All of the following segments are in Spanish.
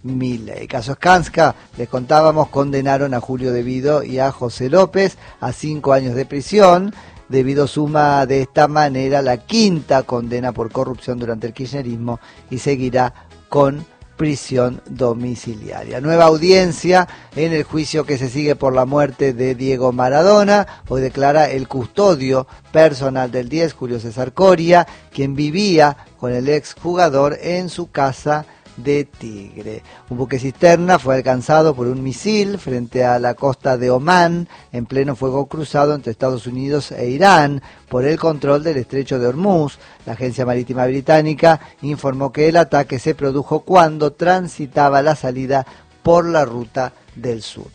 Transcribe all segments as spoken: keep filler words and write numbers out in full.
Milei. Caso Skanska, les contábamos, condenaron a Julio De Vido y a José López a cinco años de prisión. De Vido suma de esta manera la quinta condena por corrupción durante el kirchnerismo y seguirá con prisión domiciliaria. Nueva audiencia en el juicio que se sigue por la muerte de Diego Maradona. Hoy declara el custodio personal del diez, Julio César Coria, quien vivía con el exjugador en su casa de Tigre. Un buque cisterna fue alcanzado por un misil frente a la costa de Omán en pleno fuego cruzado entre Estados Unidos e Irán por el control del estrecho de Hormuz. La agencia marítima británica informó que el ataque se produjo cuando transitaba la salida por la ruta del sur.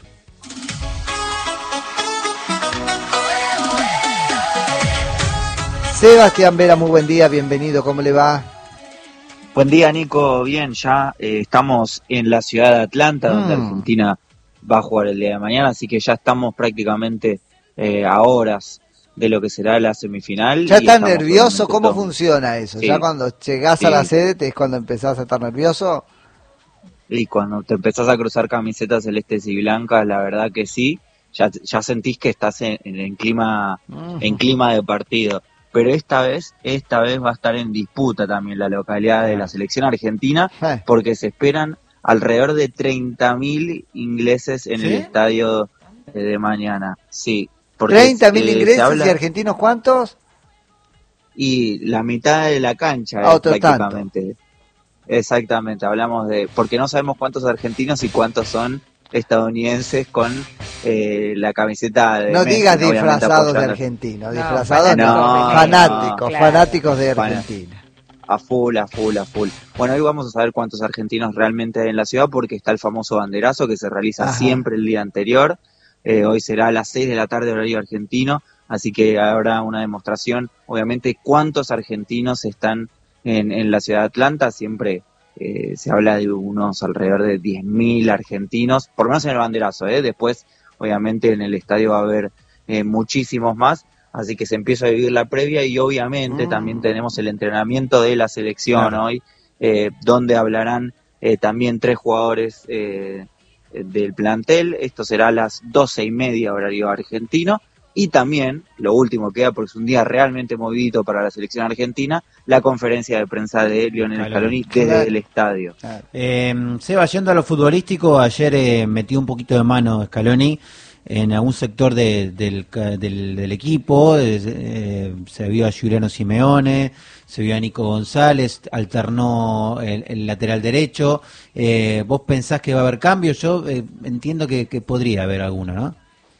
Sebastián Vera, muy buen día, bienvenido, ¿cómo le va? Buen día, Nico. Bien, ya eh, estamos en la ciudad de Atlanta, mm. donde Argentina va a jugar el día de mañana, así que ya estamos prácticamente eh, a horas de lo que será la semifinal. ¿Ya estás nervioso? ¿Cómo todo. funciona eso? Sí. ¿Ya cuando llegás sí. a la sede te es cuando empezás a estar nervioso? Y cuando te empezás a cruzar camisetas celestes y blancas, la verdad que sí, ya, ya sentís que estás en, en, clima, uh-huh. en clima de partido. Pero esta vez, esta vez va a estar en disputa también la localidad de la selección argentina, porque se esperan alrededor de treinta mil ingleses en ¿Sí? el estadio de mañana. Sí. ¿treinta mil eh, ingleses habla... y argentinos cuántos? Y la mitad de la cancha oh, es, prácticamente. Tanto. Exactamente, hablamos de... Porque no sabemos cuántos argentinos y cuántos son estadounidenses con eh, la camiseta de no Messi, digas disfrazados de argentinos, no, disfrazados no, no, fanáticos, no, claro. fanáticos de Argentina. A full, a full, a full. Bueno, hoy vamos a saber cuántos argentinos realmente hay en la ciudad porque está el famoso banderazo que se realiza Ajá. siempre el día anterior. Eh, hoy será a las seis de la tarde horario argentino, así que habrá una demostración, obviamente, cuántos argentinos están en, en la ciudad de Atlanta. Siempre Eh, se habla de unos alrededor de diez mil argentinos, por lo menos en el banderazo, ¿eh? Después, obviamente, en el estadio va a haber eh, muchísimos más, así que se empieza a vivir la previa y obviamente mm. también tenemos el entrenamiento de la selección claro. hoy, eh, donde hablarán eh, también tres jugadores eh, del plantel. Esto será a las doce y media horario argentino. Y también, lo último que queda, porque es un día realmente movidito para la selección argentina, la conferencia de prensa de Lionel Scaloni desde claro. el estadio. Claro. Eh, Seba, yendo a lo futbolístico, ayer eh, metió un poquito de mano Scaloni en algún sector de, del, del, del equipo, eh, se vio a Giuliano Simeone, se vio a Nico González, alternó el, el lateral derecho. Eh, ¿Vos pensás que va a haber cambios? Yo eh, entiendo que, que podría haber alguno, ¿no?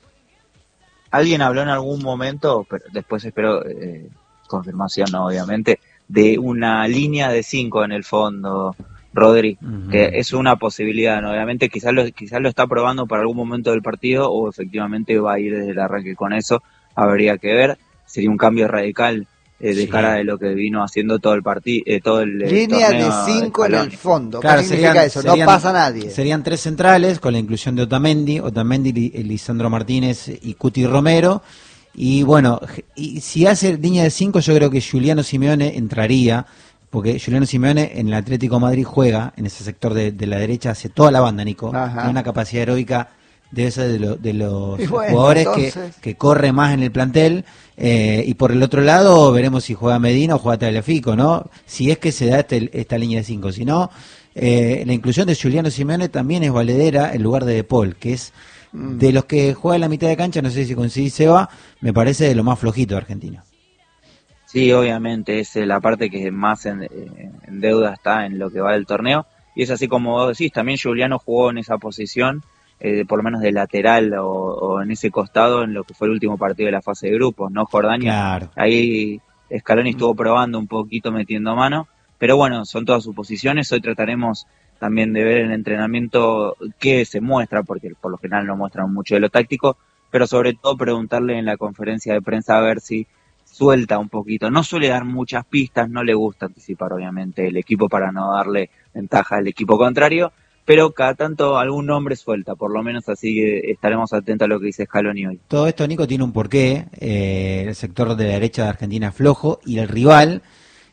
Alguien habló en algún momento, pero después espero eh, confirmación, ¿no? Obviamente, de una línea de cinco en el fondo, Rodri, uh-huh. que es una posibilidad, ¿no? Obviamente quizás lo, quizás lo está probando para algún momento del partido o efectivamente va a ir desde el arranque con eso, habría que ver, sería un cambio radical eh, de sí. cara de lo que vino haciendo todo el partido, eh, todo el línea torneo de cinco en el fondo. Claro, ¿Qué significa serían, eso? Serían, no pasa nadie. Serían tres centrales con la inclusión de Otamendi, Otamendi, Lisandro Martínez y Cuti Romero. Y bueno, y si hace línea de cinco, yo creo que Giuliano Simeone entraría, porque Giuliano Simeone en el Atlético de Madrid juega en ese sector de, de la derecha, hace toda la banda, Nico, tiene una capacidad heroica. Debe ser de, lo, de los bueno, jugadores entonces... que, que corre más en el plantel. Eh, y por el otro lado, veremos si juega Medina o juega Tagliafico, ¿no? Si es que se da este, esta línea de cinco. Si no, eh, la inclusión de Giuliano Simeone también es valedera en lugar de De Paul, que es mm. de los que juega en la mitad de cancha, no sé si coincidís, Seba, me parece de lo más flojito de Argentina. Sí, obviamente, es la parte que más en, en deuda está en lo que va del torneo. Y es así como vos decís, también Giuliano jugó en esa posición. Eh, por lo menos de lateral o, o en ese costado en lo que fue el último partido de la fase de grupos, ¿no, Jordania? Claro. Ahí Scaloni estuvo probando un poquito, metiendo mano, pero bueno, son todas suposiciones. Hoy trataremos también de ver en el entrenamiento qué se muestra, porque por lo general no muestran mucho de lo táctico, pero sobre todo preguntarle en la conferencia de prensa a ver si suelta un poquito. No suele dar muchas pistas, no le gusta anticipar obviamente el equipo para no darle ventaja al equipo contrario, pero cada tanto algún nombre suelta, por lo menos, así que estaremos atentos a lo que dice Scaloni hoy. Todo esto, Nico, tiene un porqué. Eh, el sector de la derecha de Argentina es flojo y el rival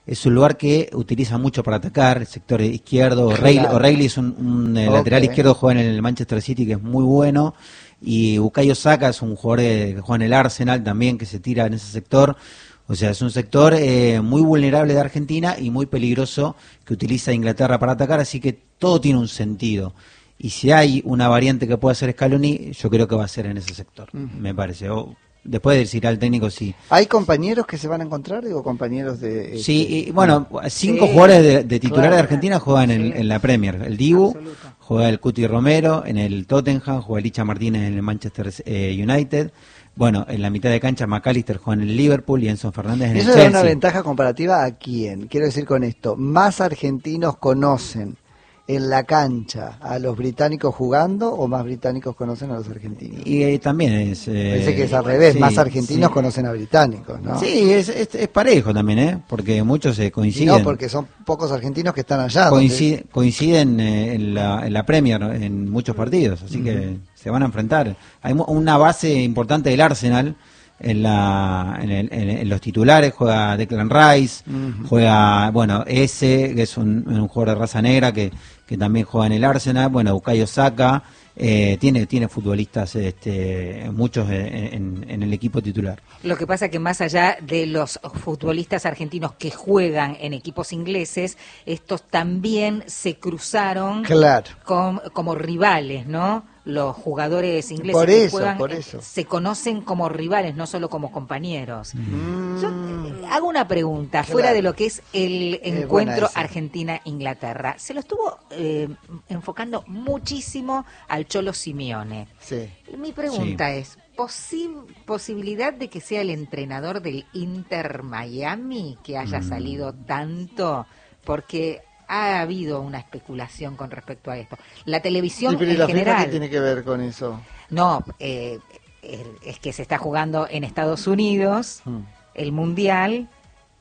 es un lugar que utiliza mucho para atacar, el sector izquierdo. O'Reilly, Claro. O'Reilly es un, un eh, Ok. lateral izquierdo, juega en el Manchester City, que es muy bueno. Y Bukayo Saka es un jugador de- que juega en el Arsenal también, que se tira en ese sector. O sea, es un sector eh, muy vulnerable de Argentina y muy peligroso que utiliza Inglaterra para atacar, así que todo tiene un sentido. Y si hay una variante que pueda hacer Scaloni, yo creo que va a ser en ese sector, Ujú. me parece. O, después de decir al técnico sí. ¿Hay compañeros que se van a encontrar? Digo, compañeros de... Sí, este, y, bueno, cinco Sí. jugadores de, de titulares Claro. de Argentina juegan en, Sí. en la Premier. El Dibu, Absoluto. juega el Cuti Romero, en el Tottenham, juega Licha Martínez en el Manchester eh, United. Bueno, en la mitad de cancha McAllister juega en el Liverpool y Enzo Fernández en el ¿Eso da una Chelsea. ventaja comparativa a quién? Quiero decir con esto, ¿más argentinos conocen en la cancha a los británicos jugando o más británicos conocen a los argentinos? Y eh, también es... eh, Parece que es al revés, sí, más argentinos sí. conocen a británicos, ¿no? Sí, es, es, es parejo también, ¿eh? Porque muchos se Y coinciden. no, porque son pocos argentinos que están allá. donde- Coincide- coinciden eh, en, la, en la Premier, ¿no? En muchos partidos, así que se van a enfrentar. Hay mu- una base importante del Arsenal en, la, en, el- en- en los titulares, juega Declan Rice, Ujú. juega, bueno, ese, que es un, un jugador de raza negra que, que también juega en el Arsenal, bueno, Bukayo Saka, eh, tiene, tiene futbolistas, este, muchos en, en- en el equipo titular. Lo que pasa que más allá de los futbolistas argentinos que juegan en equipos ingleses, estos también se cruzaron Claro. con- como rivales, ¿no? Los jugadores ingleses Por que eso, juegan por eh, eso. se conocen como rivales, no solo como compañeros. Mm. Yo eh, hago una pregunta, Claro. fuera de lo que es el buena encuentro esa. Argentina-Inglaterra. Se lo estuvo eh, enfocando muchísimo al Cholo Simeone. Sí. Mi pregunta es, ¿posi- ¿posibilidad de que sea el entrenador del Inter Miami que haya Mm. salido tanto? Porque ha habido una especulación con respecto a esto. La televisión ¿Y pero ¿y en la FIFA general... qué tiene que ver con eso? No, eh, eh, es que se está jugando en Estados Unidos Mm. el Mundial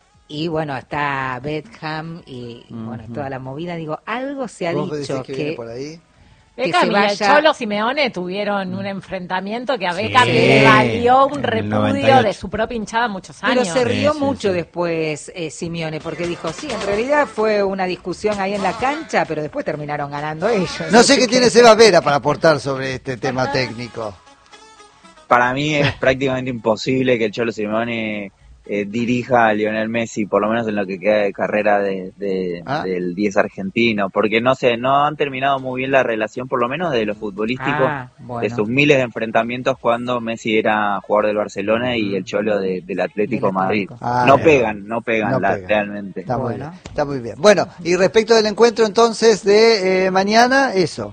y bueno, está Beckham y bueno, Ujú. toda la movida. Digo, algo se ha ¿Vos decís dicho que, viene que... por ahí? que Beckham se y el vaya- Cholo Simeone tuvieron un enfrentamiento que a Sí, Beckham le valió un en el repudio noventa y ocho. de su propia hinchada muchos Pero años. se rió Sí, sí, mucho sí. después eh, Simeone, porque dijo, sí, en realidad fue una discusión ahí en la cancha, pero después terminaron ganando ellos. No sé Así qué que- tiene Seba Vera para aportar sobre este tema técnico. Para mí es prácticamente imposible que el Cholo Simeone eh, dirija a Lionel Messi, por lo menos en lo que queda de carrera de, de- Ah. del diez argentino, porque no sé, no han terminado muy bien la relación, por lo menos de lo futbolístico, Ah, bueno. de sus miles de enfrentamientos cuando Messi era jugador del Barcelona y el Cholo de- del Atlético Del Madrid. Atlético. Ah, no bien. pegan, no pegan, No la- pegan. realmente. Está muy Bueno. bien, está muy bien. Bueno, y respecto del encuentro entonces de eh, mañana, eso.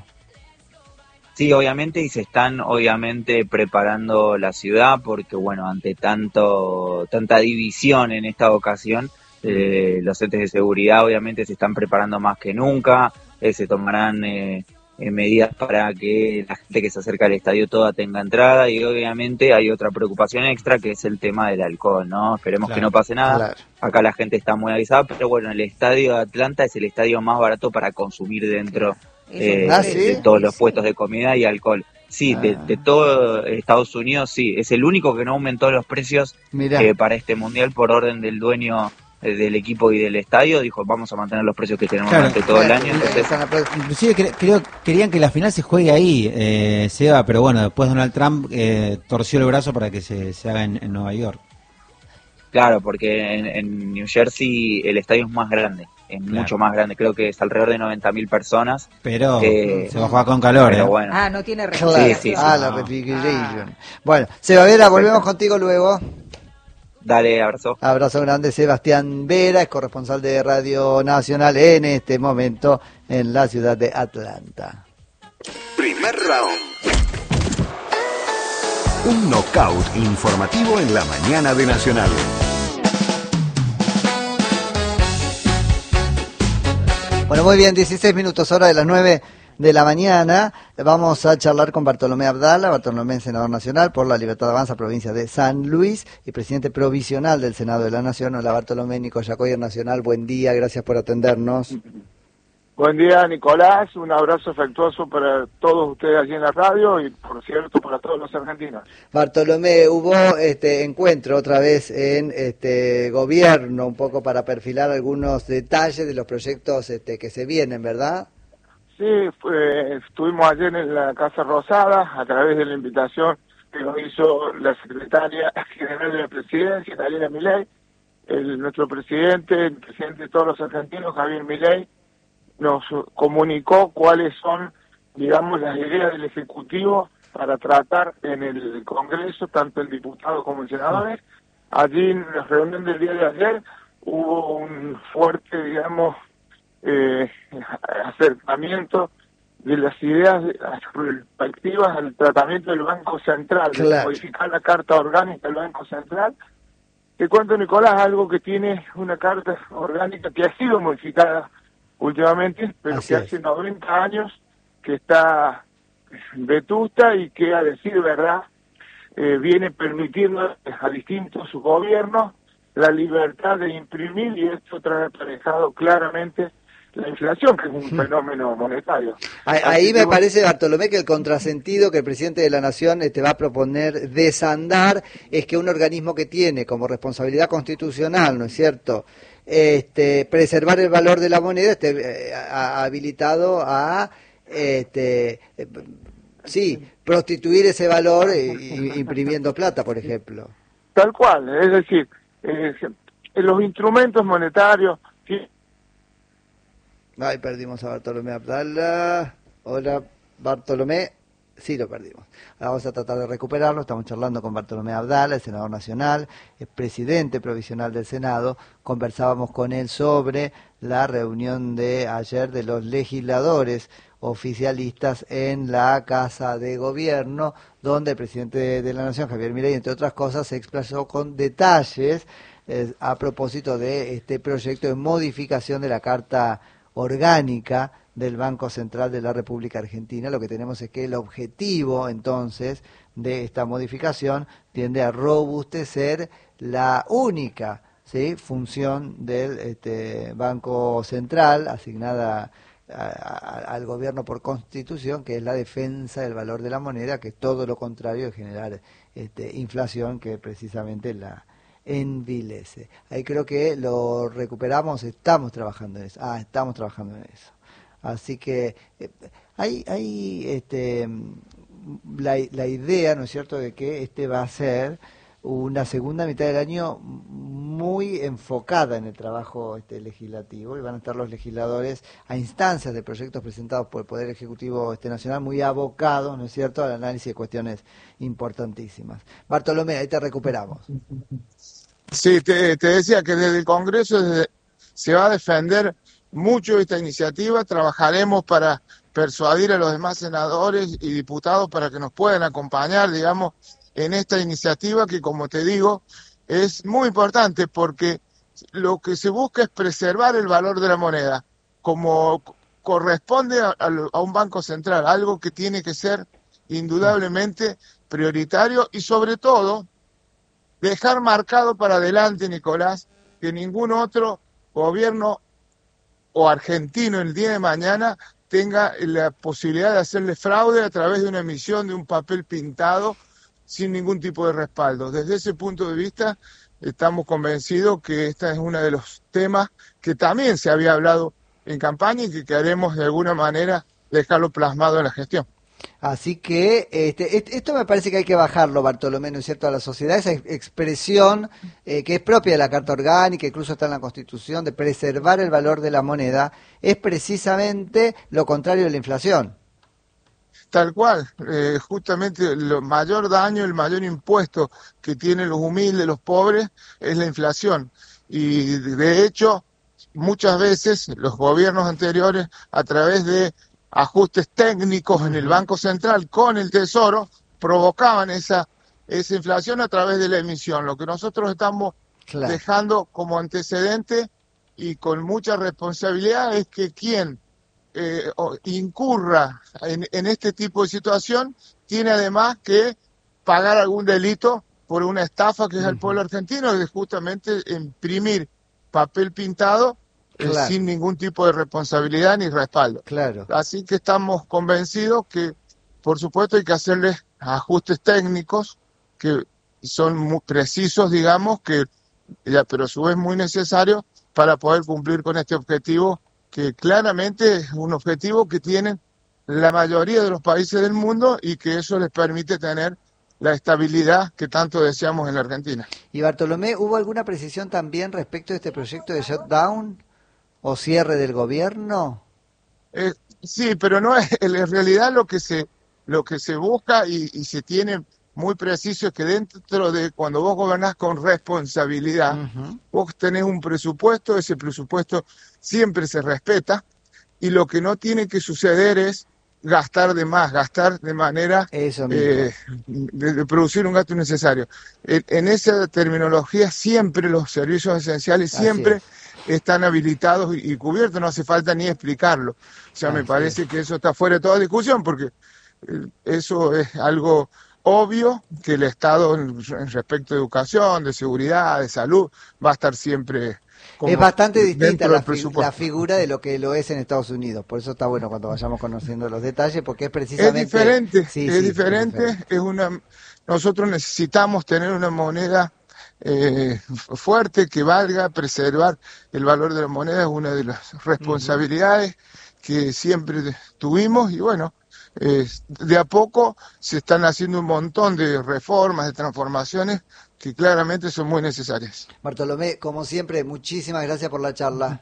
Sí, obviamente, y se están obviamente preparando la ciudad porque, bueno, ante tanto tanta división en esta ocasión, eh, los entes de seguridad obviamente se están preparando más que nunca, eh, se tomarán eh, eh, medidas para que la gente que se acerca al estadio toda tenga entrada y obviamente hay otra preocupación extra que es el tema del alcohol, ¿no? Esperemos Claro, que no pase nada. claro. Acá la gente está muy avisada, pero bueno, el estadio de Atlanta es el estadio más barato para consumir dentro eh, Ah, ¿sí? de todos los puestos de comida y alcohol. Sí, de, Ah. de todo Estados Unidos, sí. Es el único que no aumentó los precios Mirá. eh, para este mundial por orden del dueño eh, del equipo y del estadio. Dijo, vamos a mantener los precios que tenemos Claro. durante todo el Bueno, año. Entonces, están apre- Inclusive cre- creo querían que la final se juegue ahí, eh, Seba, pero bueno, después Donald Trump eh, torció el brazo para que se, se haga en, en Nueva York. claro, porque en, en New Jersey el estadio es más grande, es Claro. mucho más grande. Creo que es alrededor de noventa mil personas. Pero Eh, se va a jugar con calor, Pero ¿eh? bueno. Ah, no tiene Claro. refrigeración. Sí, sí, sí. Ah, la No. refrigeration. Bueno, Seba Vera, volvemos contigo luego. Dale, abrazo. Abrazo grande, Sebastián Vera, es corresponsal de Radio Nacional en este momento en la ciudad de Atlanta. Primer round. Un knockout informativo en la mañana de Nacional. Bueno, muy bien, dieciséis minutos, hora de las nueve de la mañana. Vamos a charlar con Bartolomé Abdala, Bartolomé, senador nacional por la Libertad Avanza, provincia de San Luis, y presidente provisional del Senado de la Nación. Hola, Bartolomé, Nico Yacoyer Nacional, buen día, gracias por atendernos. Buen día, Nicolás. Un abrazo afectuoso para todos ustedes allí en la radio y, por cierto, para todos los argentinos. Bartolomé, hubo este encuentro otra vez en este gobierno, un poco para perfilar algunos detalles de los proyectos este, que se vienen, ¿verdad? Sí, fue, estuvimos ayer en la Casa Rosada a través de la invitación que nos hizo la secretaria general de la Presidencia, Daniela Milei, el, nuestro presidente, el presidente de todos los argentinos, Javier Milei, nos comunicó cuáles son, digamos, las ideas del Ejecutivo para tratar en el Congreso, tanto el diputado como el senador. Allí en la reunión del día de ayer hubo un fuerte, digamos, eh, acercamiento de las ideas respectivas al tratamiento del Banco Central, claro, de modificar la Carta Orgánica del Banco Central. Te cuento, Nicolás, algo que tiene una Carta Orgánica que ha sido modificada últimamente, pero Así que es. hace noventa años que está vetusta y que, a decir verdad, eh, viene permitiendo a distintos gobiernos la libertad de imprimir, y esto trae aparejado claramente la inflación, que es un fenómeno monetario. Ahí, ahí me parece, Bartolomé, que el contrasentido que el presidente de la Nación este, va a proponer desandar es que un organismo que tiene como responsabilidad constitucional, ¿no es cierto?, este, preservar el valor de la moneda, esté eh, a, habilitado a este, eh, sí, prostituir ese valor eh, imprimiendo plata, por ejemplo. Tal cual, es decir, eh, los instrumentos monetarios... Sí. Ay, perdimos a Bartolomé Abdala. Hola, Bartolomé. Sí, lo perdimos. Ahora vamos a tratar de recuperarlo. Estamos charlando con Bartolomé Abdala, el senador nacional, el presidente provisional del Senado. Conversábamos con él sobre la reunión de ayer de los legisladores oficialistas en la Casa de Gobierno, donde el presidente de, de la Nación, Javier Milei, entre otras cosas, se explayó con detalles eh, a propósito de este proyecto de modificación de la Carta Orgánica del Banco Central de la República Argentina. Lo que tenemos es que el objetivo, entonces, de esta modificación tiende a robustecer la única, ¿sí?, función del este, Banco Central, asignada a, a, al gobierno por Constitución, que es la defensa del valor de la moneda, que es todo lo contrario de generar este, inflación, que precisamente la envilece. Ahí creo que lo recuperamos, estamos trabajando en eso. Ah, estamos trabajando en eso. Así que eh, hay, hay este, la, la idea, ¿no es cierto?, de que este va a ser una segunda mitad del año muy enfocada en el trabajo este, legislativo, y van a estar los legisladores a instancias de proyectos presentados por el Poder Ejecutivo este, Nacional muy abocados, ¿no es cierto?, al análisis de cuestiones importantísimas. Bartolomé, ahí te recuperamos. Sí, te, te decía que desde el Congreso desde, se va a defender mucho esta iniciativa. Trabajaremos para persuadir a los demás senadores y diputados para que nos puedan acompañar, digamos, en esta iniciativa que, como te digo, es muy importante porque lo que se busca es preservar el valor de la moneda, como corresponde a, a un banco central, algo que tiene que ser indudablemente prioritario y, sobre todo, dejar marcado para adelante, Nicolás, que ningún otro gobierno o argentino el día de mañana tenga la posibilidad de hacerle fraude a través de una emisión de un papel pintado sin ningún tipo de respaldo. Desde ese punto de vista, estamos convencidos que este es uno de los temas que también se había hablado en campaña y que queremos de alguna manera dejarlo plasmado en la gestión. Así que este, esto me parece que hay que bajarlo, Bartolomé, ¿no es cierto?, a la sociedad, esa expresión eh, que es propia de la Carta Orgánica, incluso está en la Constitución, de preservar el valor de la moneda, es precisamente lo contrario de la inflación. Tal cual, eh, justamente el mayor daño, el mayor impuesto que tienen los humildes, los pobres, es la inflación. Y de hecho, muchas veces los gobiernos anteriores, a través de ajustes técnicos en el Banco Central con el Tesoro, provocaban esa, esa inflación a través de la emisión. Lo que nosotros estamos claro. dejando como antecedente y con mucha responsabilidad es que quien eh, incurra en, en este tipo de situación tiene además que pagar algún delito por una estafa que es al pueblo argentino, que es justamente imprimir papel pintado eh, Claro. sin ningún tipo de responsabilidad ni respaldo. Claro. Así que estamos convencidos que, por supuesto, hay que hacerle ajustes técnicos que son muy precisos, digamos, que ya, pero a su vez muy necesarios para poder cumplir con este objetivo, que claramente es un objetivo que tienen la mayoría de los países del mundo y que eso les permite tener la estabilidad que tanto deseamos en la Argentina. Y Bartolomé, ¿hubo alguna precisión también respecto de este proyecto de shutdown o cierre del gobierno? Eh, sí, pero no es en realidad lo que se lo que se busca y, y se tiene muy preciso es que dentro de cuando vos gobernás con responsabilidad, Uh-huh. vos tenés un presupuesto, ese presupuesto siempre se respeta y lo que no tiene que suceder es gastar de más, gastar de manera Eso mismo. eh, de, de producir un gasto innecesario. En, en esa terminología siempre los servicios esenciales Así siempre es. están habilitados y, y cubiertos, no hace falta ni explicarlo. O sea, me Así parece es. que eso está fuera de toda discusión porque eh, eso es algo obvio que el Estado en, en respecto de educación, de seguridad, de salud, va a estar siempre como Es bastante distinta dentro la, del fi- presupuesto. la figura de lo que lo es en Estados Unidos. Por eso está bueno cuando vayamos conociendo los detalles, porque es Es precisamente... diferente, Sí, es sí, diferente, diferente. es una, nosotros necesitamos tener una moneda eh, fuerte que valga, preservar el valor de la moneda es una de las responsabilidades que siempre tuvimos y bueno, eh, de a poco se están haciendo un montón de reformas, de transformaciones que claramente son muy necesarias. Bartolomé, como siempre, muchísimas gracias por la charla.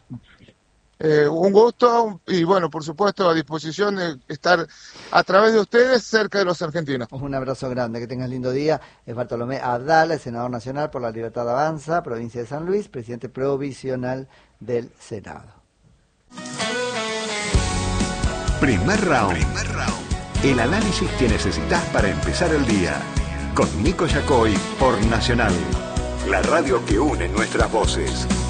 Eh, un gusto y bueno, por supuesto a disposición de estar a través de ustedes cerca de los argentinos. Un abrazo grande, que tengas lindo día. Es Bartolomé Abdala, senador nacional por la Libertad Avanza, provincia de San Luis, presidente provisional del Senado. Primer round. Primer round. El análisis que necesitas para empezar el día. Con Nico Yacoy por Nacional. La radio que une nuestras voces.